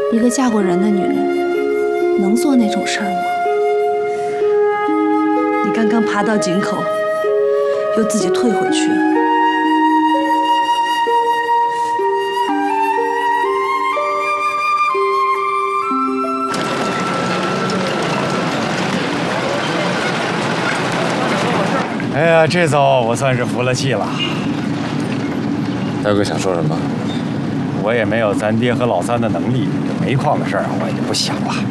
一个嫁过人的女人，能做那种事儿吗？ 你刚刚爬到井口，又自己退回去了。 哎呀，这遭我算是服了气了。 大哥想说什么？ 我也没有咱爹和老三的能力，这煤矿的事儿我也就不想了。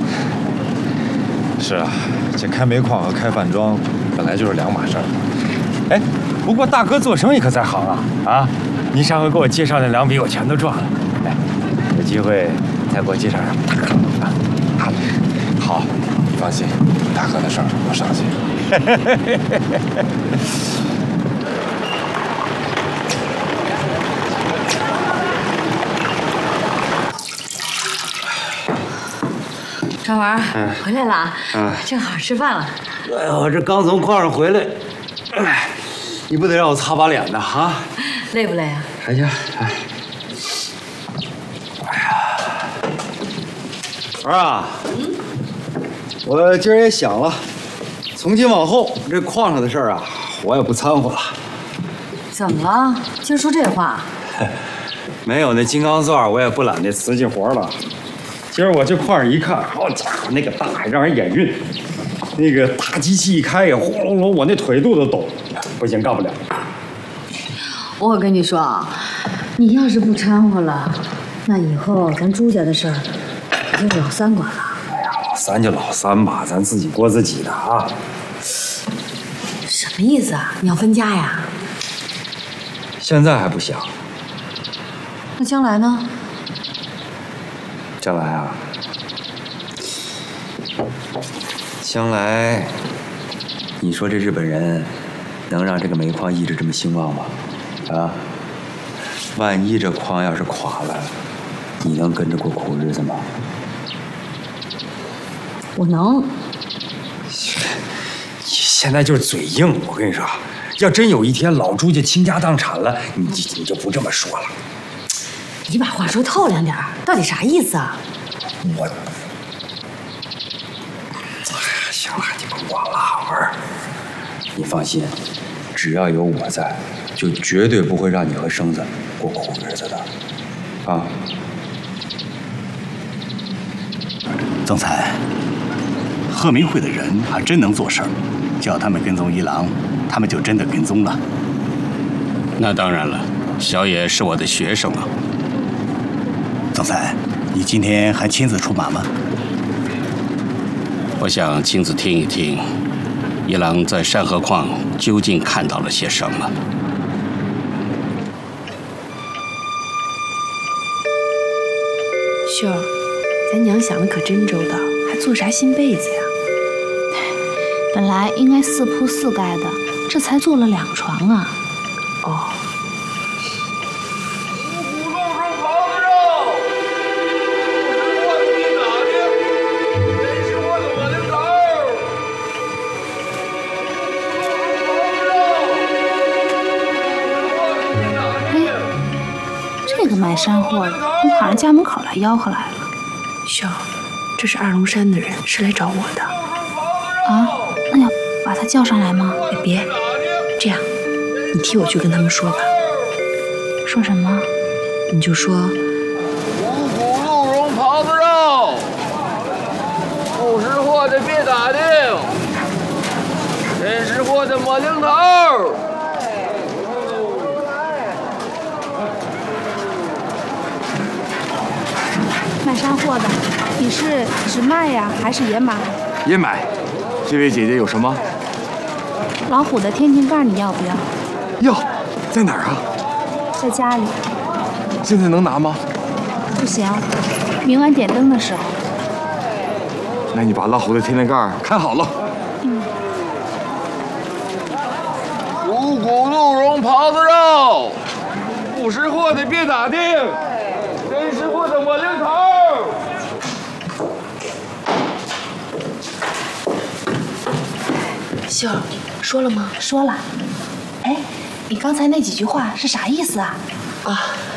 是啊，这开煤矿和开饭庄本来就是两码事儿。 哎，不过大哥做生意可在行啊！啊，您上回给我介绍那2笔我全都赚了。哎，有机会再给我介绍什么大哥啊？ 好，你放心，大哥的事儿我上心。 张文，回来了啊！正好吃饭了。 哎呦，我这刚从矿上回来，哎，你不得让我擦把脸呐啊？ 累不累啊？ 还行，哎，哎呀，儿啊，我今儿也想了，从今往后这矿上的事儿啊，我也不掺和了。 怎么了？今儿说这话？ 没有那金刚钻，我也不揽那瓷器活了。今儿我去矿上一看，好家伙，那个大还让人眼晕，那个大机器一开呀，轰隆隆，我那腿肚子抖，不行，干不了。 我跟你说啊，你要是不掺和了，那以后咱朱家的事儿就老三管了。 哎呀，老三就老三吧，咱自己过自己的啊。 什么意思啊？你要分家呀？ 现在还不想， 那将来呢？ 将来啊，将来，你说这日本人能让这个煤矿一直这么兴旺吗？啊，万一这矿要是垮了，你能跟着过苦日子吗？ 我能。 现在就是嘴硬，我跟你说，要真有一天老朱家倾家荡产了，你就不这么说了。 你把话说透亮点儿，到底啥意思啊？ 我，哎呀，行了，你甭管了，儿，你放心，只要有我在，就绝对不会让你和生子过苦日子的，啊。 总裁，鹤鸣会的人还真能做事儿，叫他们跟踪一郎，他们就真的跟踪了。 那当然了，小野是我的学生啊。 总裁，你今天还亲自出马吗？ 我想亲自听一听，一郎在山河矿究竟看到了些什么。 秀儿，咱娘想的可真周到，还做啥新被子呀？本来应该4铺4盖的，这才做了2床啊。哦。这个卖山货的，你跑人家门口来吆喝来了。秀，这是2龙山的人，是来找我的。啊？那要把他叫上来吗？别，这样，你替我去跟他们说吧。说什么？你就说五谷鹿茸狍子肉，不识货的别打听，真识货的摸零头。 卖山货的，你是只卖呀，还是也买？ 也买。这位姐姐有什么？ 老虎的天庭盖你要不要？ 要，在哪儿啊？ 在家里。 现在能拿吗？ 不行，明晚点灯的时候。 那你把老虎的天灵盖看好了。 五谷鹿茸狍子肉，不识货的别打听，真识货的摸零头。 秀儿，说了吗？说了。哎，你刚才那几句话是啥意思啊？啊。